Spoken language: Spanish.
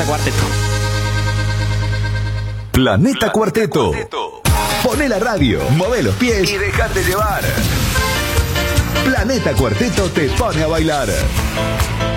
Cuarteto. Planeta Cuarteto. Poné la radio, mueve los pies y dejate llevar. Planeta Cuarteto te pone a bailar.